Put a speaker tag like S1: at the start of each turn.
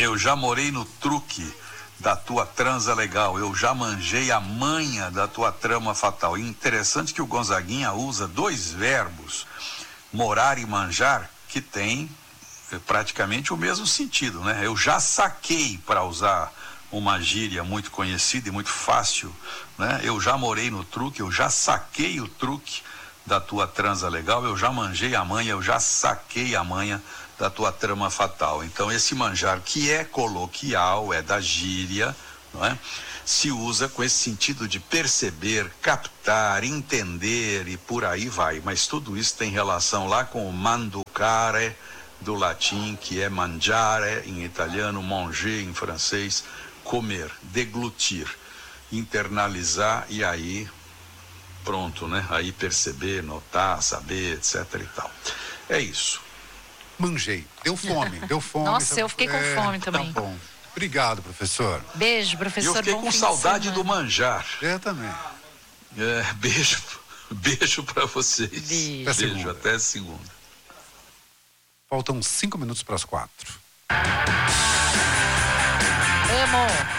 S1: Eu já morei no truque da tua transa legal, eu já manjei a manha da tua trama fatal. Interessante que o Gonzaguinha usa dois verbos, morar e manjar, que tem praticamente o mesmo sentido, né? Eu já saquei, para usar uma gíria muito conhecida e muito fácil, né? Eu já morei no truque, eu já saquei o truque da tua transa legal, eu já manjei a manha, eu já saquei a manha da tua trama fatal. Então esse manjar, que é coloquial, é da gíria, não é? Se usa com esse sentido de perceber, captar, entender e por aí vai. Mas tudo isso tem relação lá com o manducare do latim, que é mangiare em italiano, manger em francês, comer, deglutir, internalizar e aí pronto, né? Aí perceber, notar, saber, etc e tal. É isso.
S2: Manjei. Deu fome, deu fome.
S3: Nossa, eu fiquei com fome também.
S2: Tá bom. Obrigado, professor.
S3: Beijo, professor.
S1: Eu fiquei com saudade do manjar.
S2: Eu também.
S1: Beijo pra vocês.
S3: Beijo.
S1: Até segunda.
S2: Faltam 5 minutos para as 4.
S3: Amo.